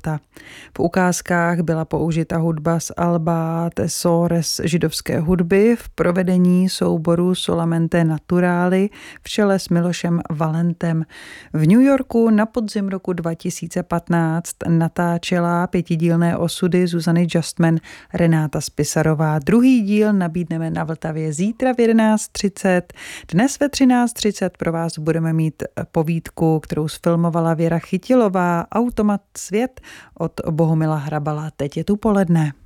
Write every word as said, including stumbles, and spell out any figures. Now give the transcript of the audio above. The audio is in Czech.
života. V ukázkách byla použita hudba z alba Tesores židovské hudby v provedení souboru Solamente Naturali v čele s Milošem Valentem. V New Yorku na podzim roku dva tisíce patnáct natáčela pětidílné osudy Zuzany Justman Renáta Spisarová. Druhý díl nabídneme na Vltavě zítra v jedenáct třicet. Dnes ve třináct třicet pro vás budeme mít povídku, kterou sfilmovala Věra Chytilová, Automat svět od Bohumila Hrabala. Teď je tu poledne.